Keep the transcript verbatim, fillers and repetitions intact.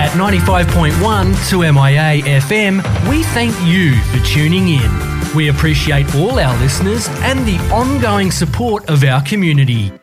at ninety-five point one to M I A F M, we thank you for tuning in. We appreciate all our listeners and the ongoing support of our community.